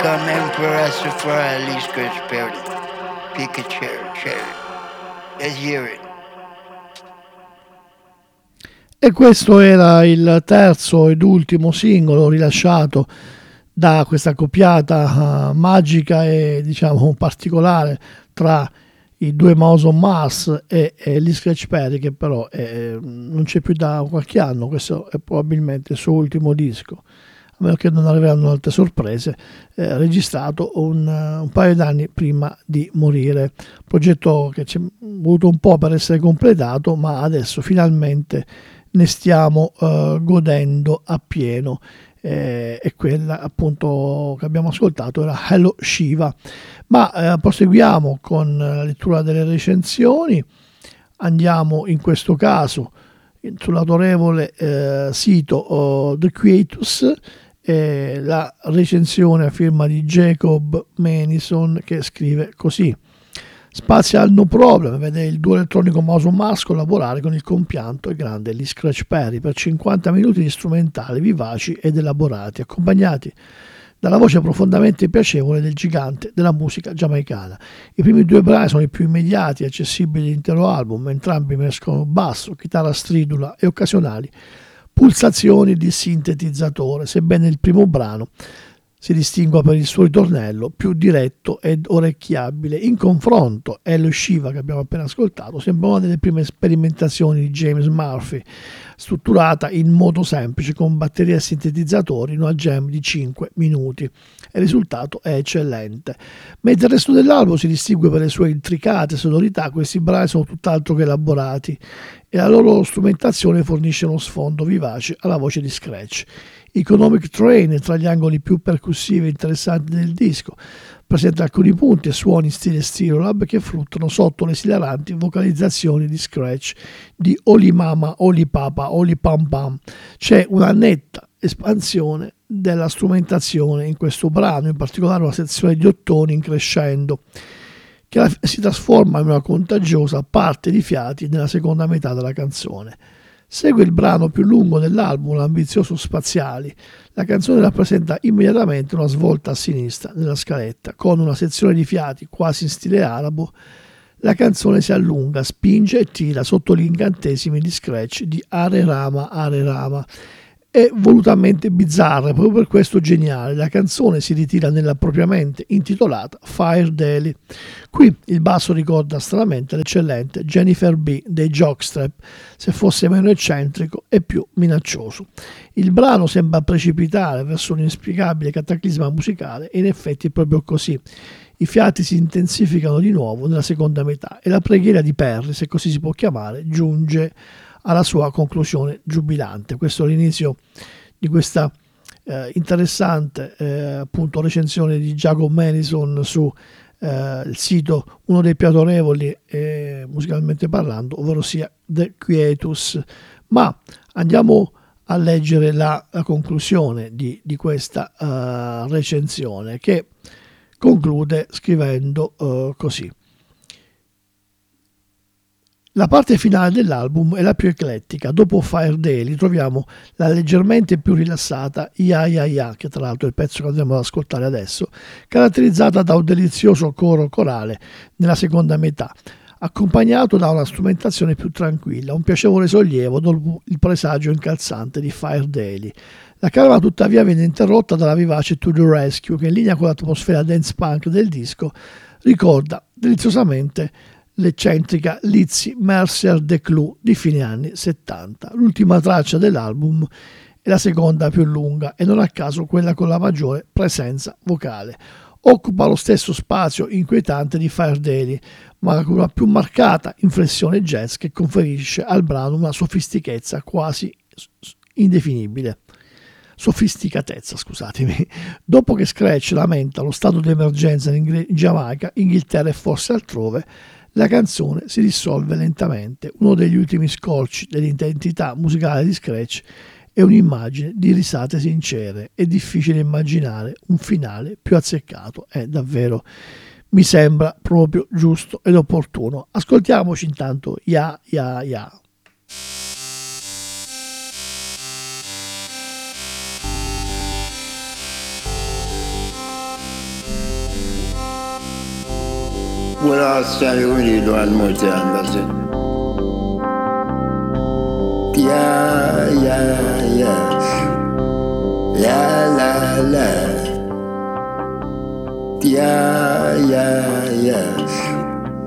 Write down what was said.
come Emperor Safari, Scratch Perry, Pikachu, Cherry. Let's hear it. E questo era il terzo ed ultimo singolo rilasciato da questa coppiata magica e diciamo particolare tra i due Mouse on Mars e gli Scratch Perry, che però non c'è più da qualche anno. Questo è probabilmente il suo ultimo disco, a meno che non arriveranno altre sorprese, registrato un paio d'anni prima di morire. Progetto che ci è voluto un po' per essere completato, ma adesso finalmente ne stiamo godendo appieno. E quella appunto che abbiamo ascoltato era Hello Shiva. Ma proseguiamo con la lettura delle recensioni. Andiamo in questo caso sull'autorevole sito The Quietus, la recensione a firma di Jacob Manison, che scrive così: Spazia no problem, vede il duo elettronico Mouse on Mars collaborare con il compianto e grande Lee Scratch Perry per 50 minuti di strumentali vivaci ed elaborati, accompagnati dalla voce profondamente piacevole del gigante della musica giamaicana. I primi due brani sono i più immediati e accessibili dell'intero album, entrambi mescolano basso, chitarra stridula e occasionali pulsazioni di sintetizzatore, sebbene il primo brano si distingua per il suo ritornello più diretto ed orecchiabile. In confronto, Hello Shiva, che abbiamo appena ascoltato, sembra una delle prime sperimentazioni di James Murphy, strutturata in modo semplice con batterie e sintetizzatori in una jam di 5 minuti. Il risultato è eccellente. Mentre il resto dell'album si distingue per le sue intricate sonorità, questi brani sono tutt'altro che elaborati e la loro strumentazione fornisce uno sfondo vivace alla voce di Scratch. Economic Train è tra gli angoli più percussivi e interessanti del disco, presenta alcuni punti e suoni in stile Stereolab che fruttano sotto le esilaranti vocalizzazioni di Scratch di Oli Mama, Oli Papa, Oli Pam Pam. C'è una netta espansione della strumentazione in questo brano, in particolare una sezione di ottoni in crescendo che si trasforma in una contagiosa parte di fiati nella seconda metà della canzone. Segue il brano più lungo dell'album, l'ambizioso Spaziali. La canzone rappresenta immediatamente una svolta a sinistra nella scaletta, con una sezione di fiati quasi in stile arabo. La canzone si allunga, spinge e tira sotto gli incantesimi di Scratch di Hare Rama, Hare Rama. È volutamente bizzarra, proprio per questo geniale. La canzone si ritira nella propriamente intitolata Fire Daily. Qui il basso ricorda stranamente l'eccellente Jennifer B. dei Jockstrap, se fosse meno eccentrico e più minaccioso. Il brano sembra precipitare verso un inspiegabile cataclisma musicale e in effetti è proprio così. I fiati si intensificano di nuovo nella seconda metà e la preghiera di Perry, se così si può chiamare, giunge alla sua conclusione giubilante. Questo è l'inizio di questa interessante appunto recensione di Jacob Manison su il sito, uno dei più autorevoli musicalmente parlando, ovvero sia The Quietus. Ma andiamo a leggere la conclusione di questa recensione, che conclude scrivendo così: la parte finale dell'album è la più eclettica. Dopo Fire Daily troviamo la leggermente più rilassata Ya Ya Ya, che tra l'altro è il pezzo che andremo ad ascoltare adesso, caratterizzata da un delizioso coro corale nella seconda metà, accompagnato da una strumentazione più tranquilla, un piacevole sollievo dopo il presagio incalzante di Fire Daily. La calma tuttavia viene interrotta dalla vivace To The Rescue, che in linea con l'atmosfera dance punk del disco ricorda deliziosamente l'eccentrica Lizzie Mercer de Clou di fine anni 70. L'ultima traccia dell'album è la seconda più lunga e non a caso quella con la maggiore presenza vocale. Occupa lo stesso spazio inquietante di Fire Daily, ma con una più marcata inflessione jazz che conferisce al brano una sofisticatezza quasi indefinibile. Sofisticatezza, scusatemi. Dopo che Scratch lamenta lo stato di emergenza in Giamaica, Inghilterra e forse altrove, la canzone si dissolve lentamente. Uno degli ultimi scorci dell'identità musicale di Scratch è un'immagine di risate sincere. È difficile immaginare un finale più azzeccato. È davvero, mi sembra proprio giusto ed opportuno. Ascoltiamoci intanto Ya Ya Ya. Well, I'll start with it one more time. That's it. Yeah, yeah, yeah. La, la, la. Yeah, yeah, yeah.